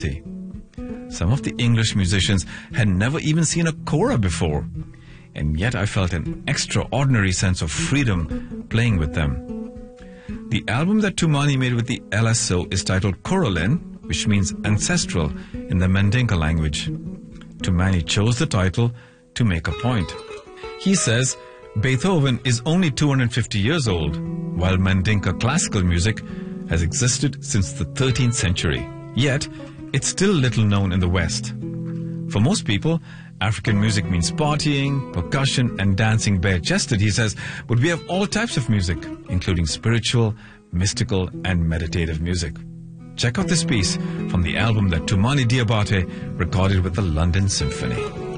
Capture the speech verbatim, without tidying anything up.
Some of the English musicians had never even seen a kora before, and yet I felt an extraordinary sense of freedom playing with them. The album that Tumani made with the L S O is titled Korolin, which means ancestral in the Mandinka language. Tumani chose the title to make a point. He says Beethoven is only two hundred fifty years old, while Mandinka classical music has existed since the thirteenth century. Yet, it's still little known in the West. For most people, African music means partying, percussion, and dancing bare-chested, he says, but we have all types of music, including spiritual, mystical, and meditative music. Check out this piece from the album that Tumani Diabate recorded with the London Symphony.